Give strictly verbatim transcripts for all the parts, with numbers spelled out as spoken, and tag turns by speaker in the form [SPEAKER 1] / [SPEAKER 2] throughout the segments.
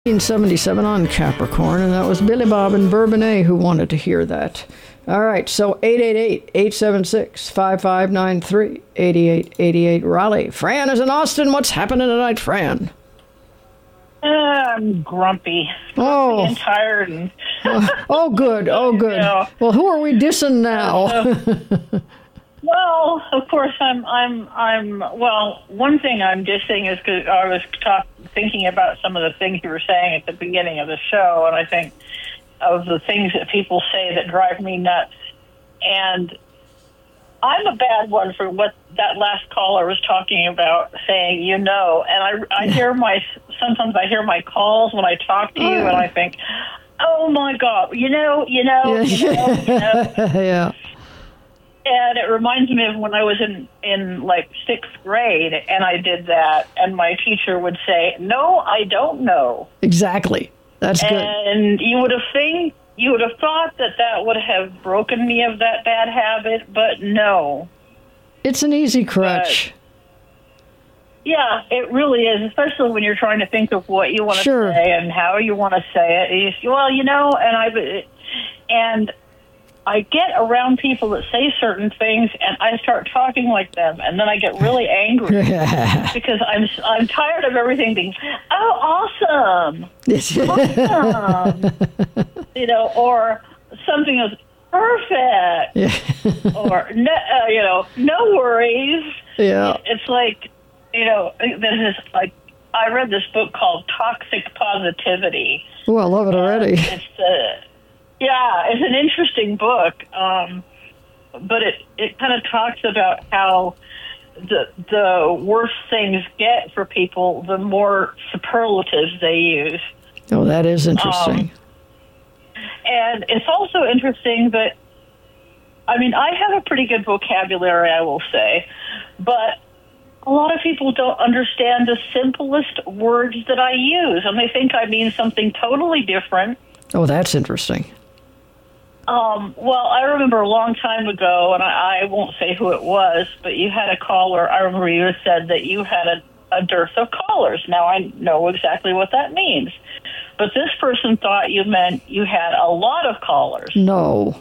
[SPEAKER 1] nineteen seventy-seven on Capricorn, and that was Billy Bob and Bourbonnais who wanted to hear that. All right, so eight eight eight, eight seven six, five five nine three, eight eight eight eight Raleigh. Fran is in Austin. What's happening tonight, Fran?
[SPEAKER 2] Uh, I'm grumpy.
[SPEAKER 1] Oh.
[SPEAKER 2] Grumpy and tired. And
[SPEAKER 1] oh, oh, good. Oh, good.
[SPEAKER 2] Yeah.
[SPEAKER 1] Well, who are we dissing now?
[SPEAKER 2] Uh, well, of course, I'm, I'm, I'm, well, one thing I'm dissing is because I was talk, thinking about some of the things you were saying at the beginning of the show, and I think of the things that people say that drive me nuts. And I'm a bad one for what that last caller was talking about, saying, you know, and I, I hear my, sometimes I hear my calls when I talk to you, and I think, oh my God, you know, you know,
[SPEAKER 1] Yeah.
[SPEAKER 2] you know, you know.
[SPEAKER 1] Yeah.
[SPEAKER 2] And it reminds me of when I was in, in like sixth grade, and I did that, and my teacher would say, no, I don't know.
[SPEAKER 1] Exactly. That's good.
[SPEAKER 2] And you would have think, you would have thought that that would have broken me of that bad habit, but no.
[SPEAKER 1] It's an easy crutch.
[SPEAKER 2] But, yeah, it really is, especially when you're trying to think of what you want to
[SPEAKER 1] Sure.
[SPEAKER 2] say and how you want to say it. You say, well, you know, and I and I get around people that say certain things, and I start talking like them, and then I get really angry because I'm I'm tired of everything being, oh, awesome, awesome, you know, or something is perfect,
[SPEAKER 1] Yeah.
[SPEAKER 2] or no, uh, you know, no worries.
[SPEAKER 1] Yeah.
[SPEAKER 2] It's like, you know, this is like, I read this book called Toxic Positivity.
[SPEAKER 1] Oh, I love it already.
[SPEAKER 2] It's uh, yeah, it's an interesting book, um, but it, it kind of talks about how the the worse things get for people, the more superlatives they use.
[SPEAKER 1] Oh, that is interesting.
[SPEAKER 2] Um, and it's also interesting that, I mean, I have a pretty good vocabulary, I will say, but a lot of people don't understand the simplest words that I use, and they think I mean something totally different.
[SPEAKER 1] Oh, that's interesting.
[SPEAKER 2] Um, well, I remember a long time ago, and I, I won't say who it was, but you had a caller. I remember you said that you had a, a dearth of callers. Now I know exactly what that means. But this person thought you meant you had a lot of callers.
[SPEAKER 1] No.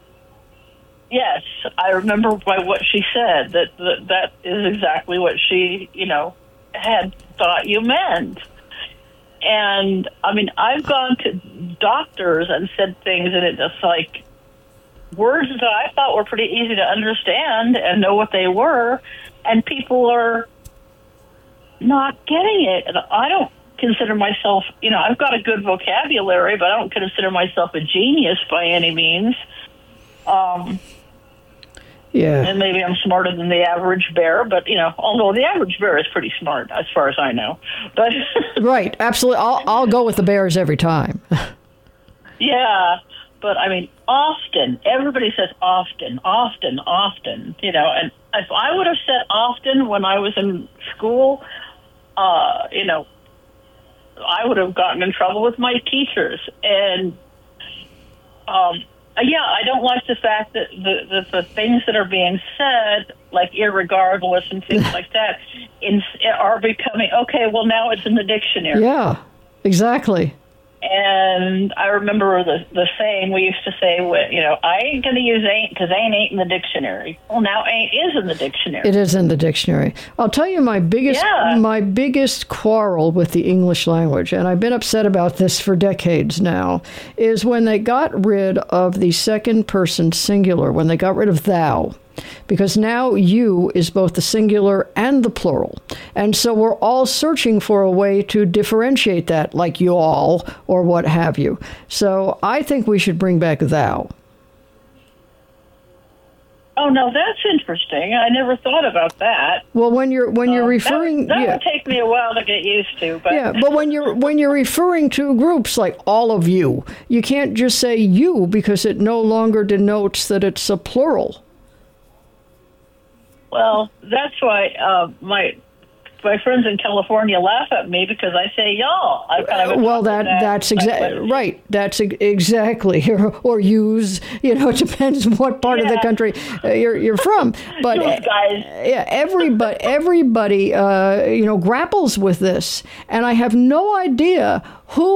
[SPEAKER 2] Yes, I remember by what she said, that, that that is exactly what she, you know, had thought you meant. And, I mean, I've gone to doctors and said things, and it's just like words that I thought were pretty easy to understand and know what they were, and people are not getting it. And I don't consider myself, you know, I've got a good vocabulary, but I don't consider myself a genius by any means. Um,
[SPEAKER 1] Yeah.
[SPEAKER 2] and maybe I'm smarter than the average bear, but, you know, although the average bear is pretty smart as far as I know. But
[SPEAKER 1] Right. Absolutely. I'll, I'll go with the Bears every time.
[SPEAKER 2] yeah, but I mean, often, everybody says often, often, often, you know, and if I would have said often when I was in school, uh, you know, I would have gotten in trouble with my teachers. And, um, yeah, I don't like the fact that the, the, the things that are being said, like irregardless and things like that, in, are becoming, okay, well, now it's in the dictionary.
[SPEAKER 1] Yeah, exactly.
[SPEAKER 2] And I remember the the saying we used to say, you know, I ain't going to use ain't because ain't ain't in the dictionary. Well, now ain't is in the dictionary.
[SPEAKER 1] It is in the dictionary. I'll tell you my biggest
[SPEAKER 2] Yeah.
[SPEAKER 1] my biggest quarrel with the English language, and I've been upset about this for decades now, is when they got rid of the second person singular, when they got rid of thou. Because now you is both the singular and the plural. And so we're all searching for a way to differentiate that, like you all or what have you. So I think we should bring back thou.
[SPEAKER 2] Oh, no, that's interesting. I never thought about that.
[SPEAKER 1] Well, when you're when you're
[SPEAKER 2] Um,
[SPEAKER 1] referring,
[SPEAKER 2] that, that
[SPEAKER 1] yeah.
[SPEAKER 2] would take me a while to get used to. But
[SPEAKER 1] Yeah, but when you're when you're referring to groups like all of you, you can't just say you because it no longer denotes that it's a plural.
[SPEAKER 2] Well, that's why uh, my my friends in California laugh at me because I say y'all. I kind of
[SPEAKER 1] well, that, that that's exactly right. That's e- exactly or, or use. You know, it depends what part yeah. of the country uh, you're you're from. But
[SPEAKER 2] Those guys.
[SPEAKER 1] yeah, everybody everybody uh, you know grapples with this, and I have no idea who